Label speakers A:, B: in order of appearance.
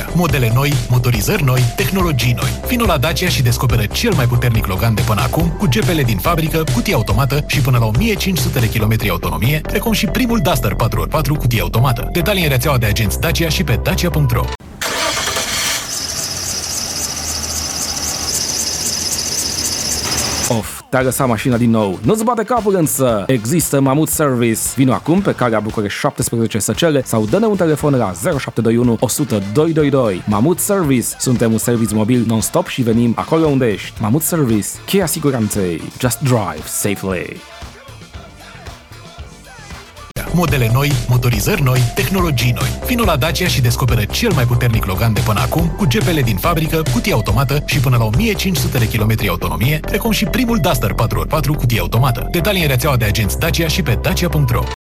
A: Modele noi, motorizări noi, tehnologii noi. Vino la Dacia și descoperă cel mai puternic Logan de până acum, cu GPL din fabrică, cutie automată și până la 1500 de kilometri autonomie, precum și primul Duster 4x4 cutie automată. Detalii în rețeaua de agenți Dacia și pe dacia.ro.
B: Te-a lăsat mașina din nou. Nu-ți bate capul însă! Există Mamut Service. Vino acum pe calea București 17 Săcele sau dă-ne un telefon la 0721 100 222. Mamut Service. Suntem un serviciu mobil non-stop și venim acolo unde ești. Mamut Service. Cheia siguranței. Just drive safely.
A: Modele noi, motorizări noi, tehnologii noi. Vino la Dacia și descoperă cel mai puternic Logan de până acum, cu GPL din fabrică, cutie automată și până la 1500 de kilometri autonomie, precum și primul Duster 4x4 cutie automată. Detalii în rețeaua de agenți Dacia și pe dacia.ro.